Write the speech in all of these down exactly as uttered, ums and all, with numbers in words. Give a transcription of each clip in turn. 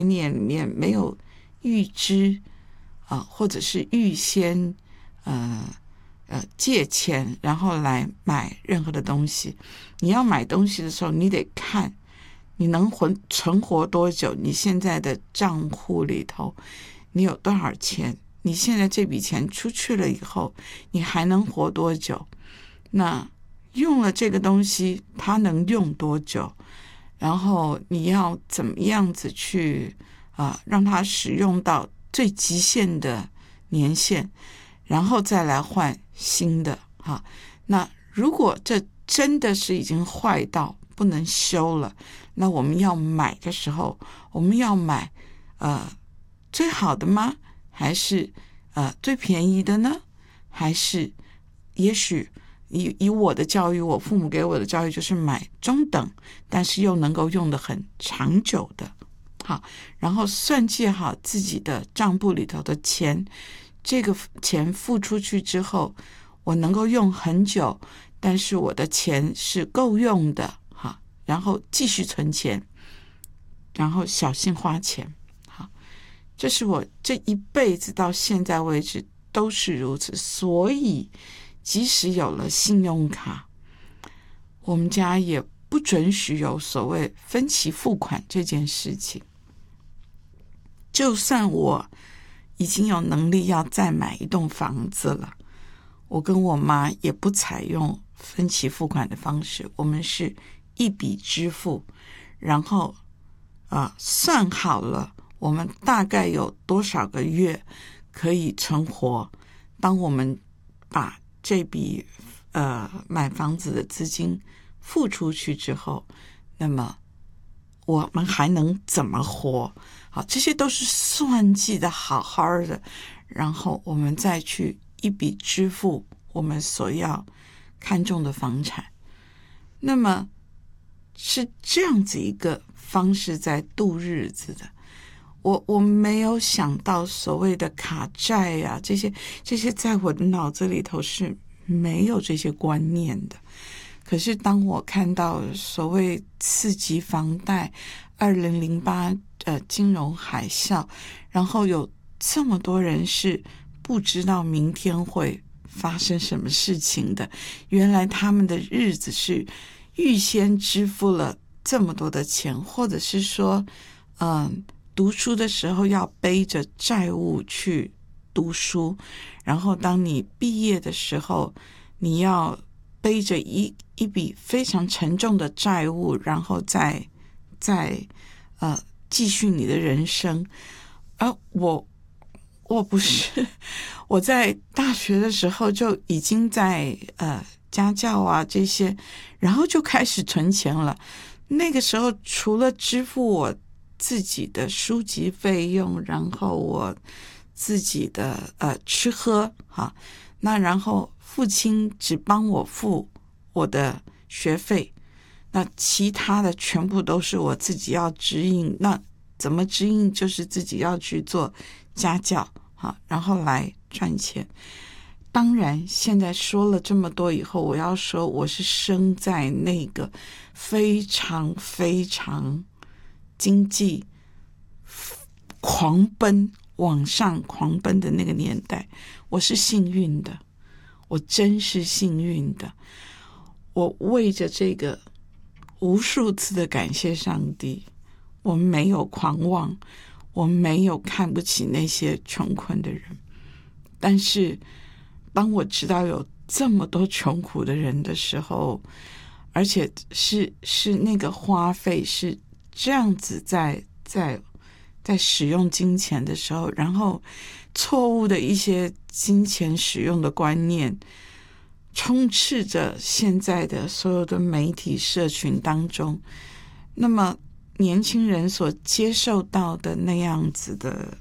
念里面没有预知啊、呃，或者是预先呃呃借钱然后来买任何的东西。你要买东西的时候，你得看你能活存活多久，你现在的账户里头你有多少钱，你现在这笔钱出去了以后你还能活多久，那用了这个东西它能用多久，然后你要怎么样子去啊、呃，让它使用到最极限的年限，然后再来换新的哈。那如果这真的是已经坏到不能修了，那我们要买的时候，我们要买呃最好的吗？还是呃最便宜的呢？还是也许以以我的教育，我父母给我的教育就是买中等，但是又能够用得很长久的。好，然后算计好自己的账簿里头的钱，这个钱付出去之后，我能够用很久，但是我的钱是够用的，好，然后继续存钱，然后小心花钱。好，这是我这一辈子到现在为止都是如此。所以即使有了信用卡，我们家也不准许有所谓分期付款这件事情。就算我已经有能力要再买一栋房子了，我跟我妈也不采用分期付款的方式，我们是一笔支付，然后呃算好了我们大概有多少个月可以存活，当我们把这笔呃买房子的资金付出去之后，那么我们还能怎么活？好，这些都是算计的好好的，然后我们再去一笔支付我们所要看重的房产。那么是这样子一个方式在度日子的。我我没有想到所谓的卡债啊，这些这些在我的脑子里头是没有这些观念的。可是当我看到所谓次级房贷、二零零八呃金融海啸，然后有这么多人是不知道明天会发生什么事情的，原来他们的日子是预先支付了这么多的钱，或者是说嗯，读书的时候要背着债务去读书，然后当你毕业的时候你要背着一一笔非常沉重的债务，然后再再呃继续你的人生。而我我不是，我在大学的时候就已经在呃家教啊这些，然后就开始存钱了。那个时候除了支付我自己的书籍费用，然后我自己的呃吃喝哈，那然后父亲只帮我付我的学费，那其他的全部都是我自己要支应。那怎么支应？就是自己要去做家教哈，然后来赚钱。当然现在说了这么多以后，我要说我是生在那个非常非常经济狂奔往上狂奔的那个年代，我是幸运的，我真是幸运的。我为着这个无数次的感谢上帝，我没有狂妄，我没有看不起那些穷困的人。但是当我知道有这么多穷苦的人的时候，而且是是那个花费是这样子在在在使用金钱的时候，然后错误的一些金钱使用的观念充斥着现在的所有的媒体社群当中，那么年轻人所接受到的那样子的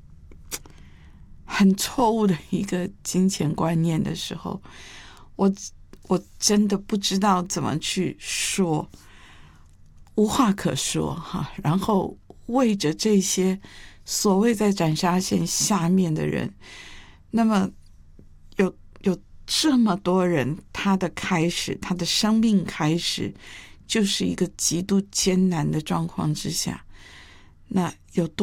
很错误的一个金钱观念的时候，我我真的不知道怎么去说，无话可说哈。然后为着这些所谓在斩杀线下面的人，那么有有这么多人，他的开始，他的生命开始就是一个极度艰难的状况之下，那有多